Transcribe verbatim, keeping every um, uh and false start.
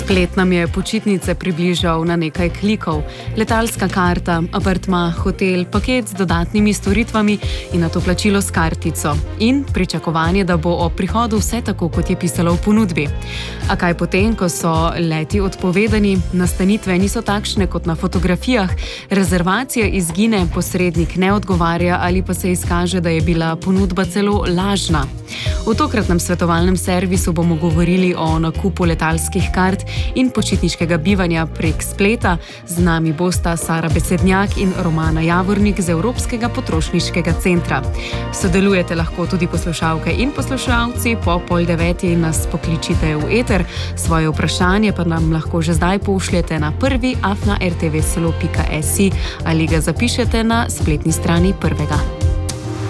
Splet nam je počitnice približal na nekaj klikov. Letalska karta, apartma, hotel, paket z dodatnimi storitvami in nato plačilo s kartico. In pričakovanje, da bo ob prihodu vse tako, kot je pisalo v ponudbi. A kaj potem, ko so leti odpovedani, nastanitve niso takšne kot na fotografijah, rezervacija izgine, posrednik ne odgovarja ali pa se izkaže, da je bila ponudba celo lažna. V tokratnem svetovalnem servisu bomo govorili o nakupu letalskih kart in počitniškega bivanja prek spleta. Z nami bosta Sara Besednjak in Romana Javornik z Evropskega potrošniškega centra. Sodelujete lahko tudi poslušalke in poslušalci, po pol deveti nas pokličite v eter, svoje vprašanje pa nam lahko že zdaj pošljete na prvi afna r t v selo pika s i ali ga zapišete na spletni strani prvega.